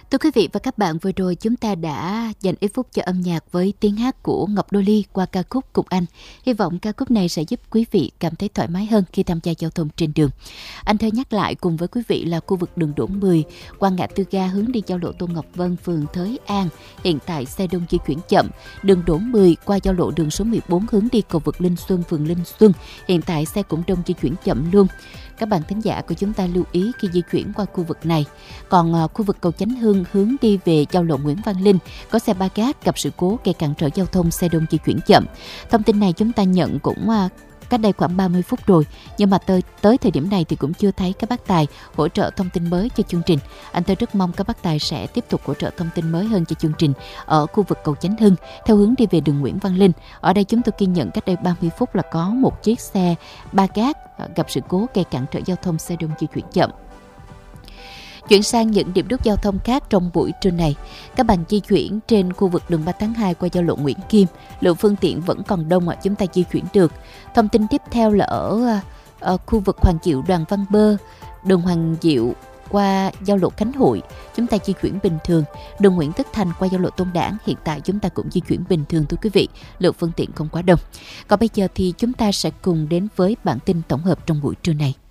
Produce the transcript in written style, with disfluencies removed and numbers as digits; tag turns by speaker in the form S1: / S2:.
S1: Thưa quý vị và các bạn, vừa rồi chúng ta đã dành ít phút cho âm nhạc với tiếng hát của Ngọc Đô Ly qua ca khúc Cùng Anh. Hy vọng ca khúc này sẽ giúp quý vị cảm thấy thoải mái hơn khi tham gia giao thông trên đường. Anh Thơ nhắc lại cùng với quý vị là khu vực đường Đỗ 10 qua ngã tư ga hướng đi giao lộ Tôn Ngọc Vân, phường Thới An. Hiện tại xe đông di chuyển chậm. Đường Đỗ 10 qua giao lộ đường số 14 hướng đi cầu vượt Linh Xuân, phường Linh Xuân. Hiện tại xe cũng đông di chuyển chậm luôn. Các bạn thính giả của chúng ta lưu ý khi di chuyển qua khu vực này. Còn khu vực cầu Chánh Hưng hướng đi về giao lộ Nguyễn Văn Linh có xe ba gác gặp sự cố gây cản trở giao thông, xe đông di chuyển chậm. Thông tin này chúng ta nhận cũng cách đây khoảng 30 phút rồi, nhưng mà tới thời điểm này thì cũng chưa thấy các bác tài hỗ trợ thông tin mới cho chương trình. Anh Thơ rất mong các bác tài sẽ tiếp tục hỗ trợ thông tin mới hơn cho chương trình ở khu vực cầu Chánh Hưng theo hướng đi về đường Nguyễn Văn Linh. Ở đây chúng tôi ghi nhận cách đây 30 phút là có một chiếc xe ba gác gặp sự cố gây cản trở giao thông, xe đông di chuyển chậm. Chuyển sang những điểm nút giao thông khác trong buổi trưa này. Các bạn di chuyển trên khu vực đường 3 tháng 2 qua giao lộ Nguyễn Kim, lượng phương tiện vẫn còn đông, chúng ta di chuyển được. Thông tin tiếp theo là ở khu vực Hoàng Diệu, Đoàn Văn Bơ, đường Hoàng Diệu qua giao lộ Khánh Hội, chúng ta di chuyển bình thường. Đường Nguyễn Tất Thành qua giao lộ Tôn Đản, hiện tại chúng ta cũng di chuyển bình thường thưa quý vị, lượng phương tiện không quá đông. Còn bây giờ thì chúng ta sẽ cùng đến với bản tin tổng hợp trong buổi trưa này.